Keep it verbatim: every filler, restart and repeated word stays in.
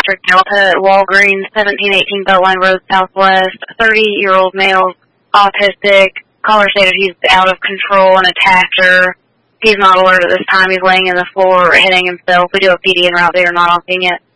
District Delta at Walgreens, seventeen eighteen Beltline Road Southwest. thirty-year-old male, autistic. Caller stated he's out of control and attacked her. He's not alert at this time. He's laying in the floor, hitting himself. We do a P D en route. They are not offing it.